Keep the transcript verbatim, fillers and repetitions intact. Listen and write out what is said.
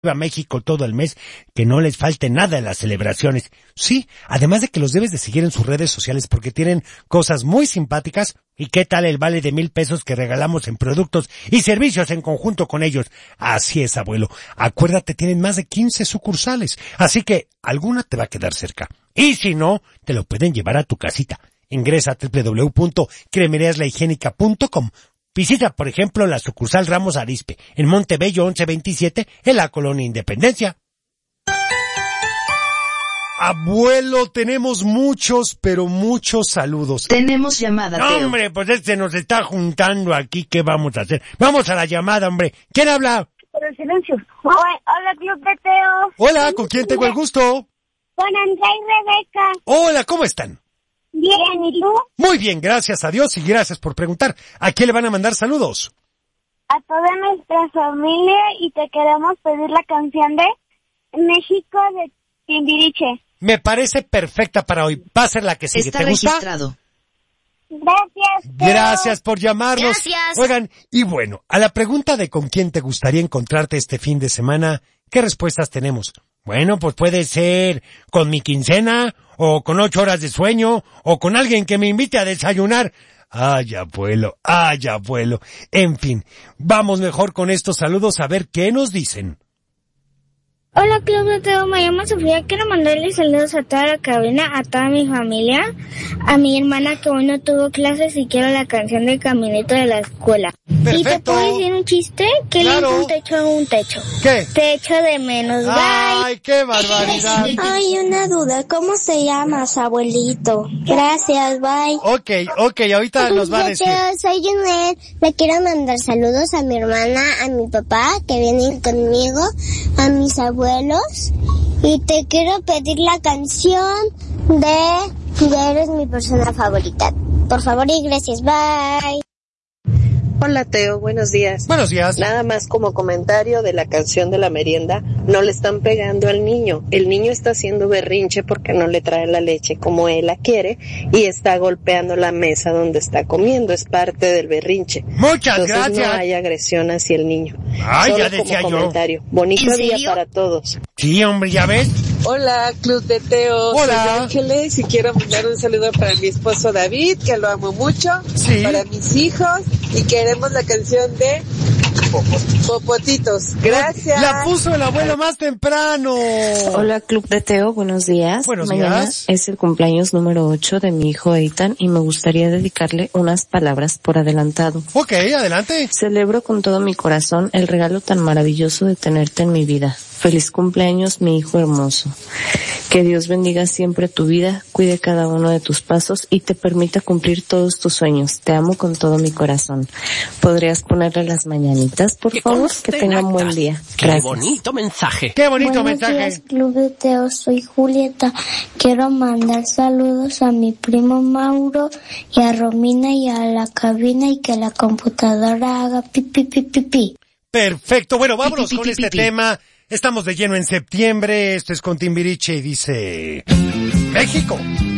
a México todo el mes, que no les falte nada en las celebraciones. Sí, además de que los debes de seguir en sus redes sociales porque tienen cosas muy simpáticas. ¿Y qué tal el vale de mil pesos que regalamos en productos y servicios en conjunto con ellos? Así es, abuelo. Acuérdate, tienen más de quince sucursales, así que alguna te va a quedar cerca. Y si no, te lo pueden llevar a tu casita. Ingresa a doble u doble u doble u punto cremerias la higiénica punto com. Visita, por ejemplo, la sucursal Ramos Arizpe, en Montebello once veintisiete, en la Colonia Independencia. Abuelo, tenemos muchos, pero muchos saludos. Tenemos llamada, No, Teo. hombre, pues este nos está juntando aquí. ¿Qué vamos a hacer? Vamos a la llamada, hombre. ¿Quién habla? Pero el silencio. Hola, hola, Club de Teo. Hola, ¿con quién tengo el gusto? Con Andrea y Rebeca. Hola, ¿cómo están? Bien, ¿y tú? Muy bien, gracias a Dios y gracias por preguntar. ¿A quién le van a mandar saludos? A toda nuestra familia y te queremos pedir la canción de México de Timbiriche. Me parece perfecta para hoy. Va a ser la que sigue. Está ¿Te gusta? registrado. Gracias, Teo. Gracias por llamarnos. Gracias. Oigan, y bueno, a la pregunta de con quién te gustaría encontrarte este fin de semana, ¿qué respuestas tenemos? Bueno, pues puede ser con mi quincena, o con ocho horas de sueño, o con alguien que me invite a desayunar. Ay, abuelo, ay, abuelo. En fin, vamos mejor con estos saludos a ver qué nos dicen. Hola, Club de Teo, me llamo Sofía. Quiero mandarle saludos a toda la cabina, a toda mi familia, a mi hermana que hoy no tuvo clases y quiero la canción de Caminito de la escuela. Perfecto. ¿Y te puedo decir un chiste? ¿Qué Claro. lindo un techo a un techo? ¿Qué? Te echo de menos, bye. Ay, qué barbaridad. Ay, una duda, ¿cómo se llama su abuelito? Gracias, bye. Ok, ok, ahorita nos va a decir. Yo soy Junet, le quiero mandar saludos a mi hermana, a mi papá, que vienen conmigo, a mis abuelos, y te quiero pedir la canción de Ya eres mi persona favorita. Por favor y gracias, bye. Hola Teo, buenos días. Buenos días. Nada más como comentario de la canción de la merienda, no le están pegando al niño. El niño está haciendo berrinche porque no le trae la leche como él la quiere y está golpeando la mesa donde está comiendo. Es parte del berrinche. Muchas Entonces gracias. no hay agresión hacia el niño. Ay, Solo ya decía como yo. comentario. Bonito ¿En día serio? para todos. Sí, hombre, ¿ya ves? Hola, Club de Teo. Hola. Soy Ángeles y quiero mandar un saludo para mi esposo David, que lo amo mucho. Sí. Para mis hijos y queremos la canción de Popotitos. Gracias. La puso el abuelo más temprano. Hola Club de Teo, buenos días. Buenos Mañana días. es el cumpleaños número ocho de mi hijo Eitan y me gustaría dedicarle unas palabras por adelantado. Ok, adelante. Celebro con todo mi corazón el regalo tan maravilloso de tenerte en mi vida. Feliz cumpleaños, mi hijo hermoso. Que Dios bendiga siempre tu vida, cuide cada uno de tus pasos y te permita cumplir todos tus sueños. Te amo con todo mi corazón. ¿Podrías ponerle las mañanitas, por Que favor? conste Que en tengan buen acta. día. Qué Gracias. bonito mensaje. Qué bonito Buenos mensaje. días, Club de Teo, soy Julieta. Quiero mandar saludos a mi primo Mauro y a Romina y a la cabina y que la computadora haga pi pi pi pi pi. Perfecto. Bueno, vámonos Pi, pi, con pi, este pi, pi. tema. Estamos de lleno en septiembre. Esto es con Timbiriche y dice... México.